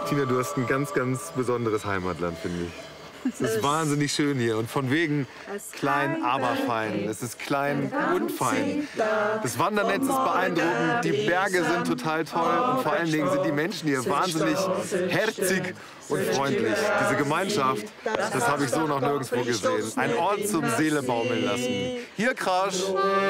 Tina, du hast ein ganz, ganz besonderes Heimatland, finde ich. Es ist wahnsinnig schön hier und von wegen klein, aber fein. Es ist klein und fein. Das Wandernetz ist beeindruckend, die Berge sind total toll und vor allen Dingen sind die Menschen hier wahnsinnig herzig und freundlich. Diese Gemeinschaft, das habe ich so noch nirgendwo gesehen. Ein Ort zum Seele baumeln lassen. Hier Krasch.